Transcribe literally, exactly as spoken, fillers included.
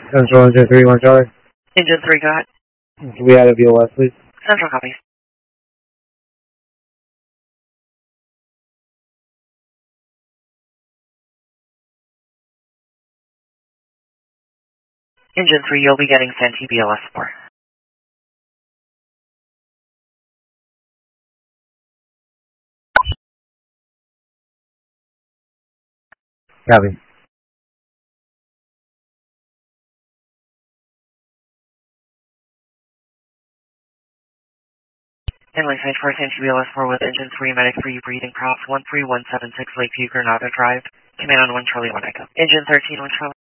Central Engine three, one Charlie. Engine three, go ahead. Can we add a V O S, please? Central copies. Engine three, you'll be getting sent T B L S four. Copy. Handling site first T B L S four with Engine three, Medic three, breathing props one three one seven six Lakeview, Granada Drive. Command on one Charlie, one Echo. Engine thirteen, one Charlie.